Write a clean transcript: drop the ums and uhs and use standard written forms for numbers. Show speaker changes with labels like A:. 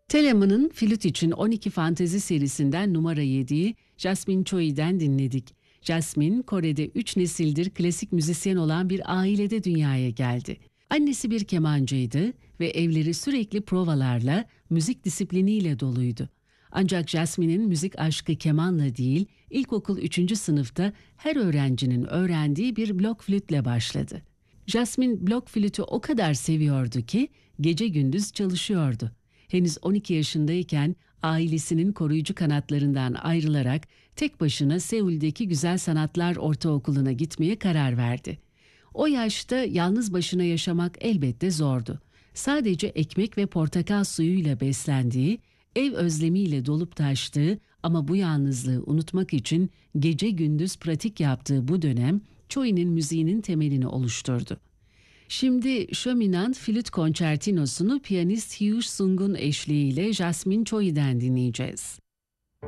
A: Telemann'ın flüt için 12 fantezi serisinden numara 7'yi Jasmine Choi'den dinledik. Jasmine, Kore'de 3 nesildir klasik müzisyen olan bir ailede dünyaya geldi. Annesi bir kemancıydı ve evleri sürekli provalarla, müzik disipliniyle doluydu. Ancak Jasmine'in müzik aşkı kemanla değil, ilkokul 3. sınıfta her öğrencinin öğrendiği bir blok flütle başladı. Jasmine blok flütü o kadar seviyordu ki gece gündüz çalışıyordu. Henüz 12 yaşındayken ailesinin koruyucu kanatlarından ayrılarak tek başına Seul'deki Güzel Sanatlar Ortaokulu'na gitmeye karar verdi. O yaşta yalnız başına yaşamak elbette zordu. Sadece ekmek ve portakal suyuyla beslendiği, ev özlemiyle dolup taştığı ama bu yalnızlığı unutmak için gece gündüz pratik yaptığı bu dönem Choi'nin müziğinin temelini oluşturdu. Şimdi Şöminant Flüt Konçertinosu'nu piyanist Hugh Sung'un eşliğiyle Jasmine Choi'den dinleyeceğiz.